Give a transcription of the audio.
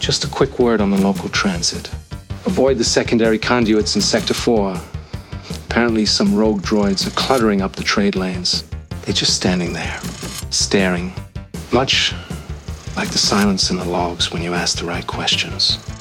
Just a quick word on the local transit. Avoid the secondary conduits in Sector 4. Apparently some rogue droids are cluttering up the trade lanes. They're just standing there, staring. Much like the silence in the logs when you ask the right questions.